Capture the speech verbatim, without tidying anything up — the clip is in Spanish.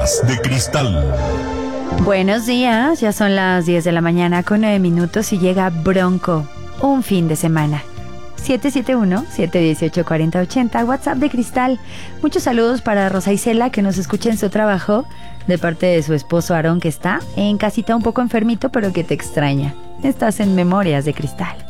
Bolas de Cristal. Buenos días, ya son las diez de la mañana con nueve minutos y llega Bronco, un fin de semana. siete siete uno, siete uno ocho, cuatro cero ocho cero, WhatsApp de Cristal. Muchos saludos para Rosa Isela, que nos escucha en su trabajo, de parte de su esposo Aarón, que está en casita un poco enfermito, pero que te extraña. Estás en Memorias de Cristal.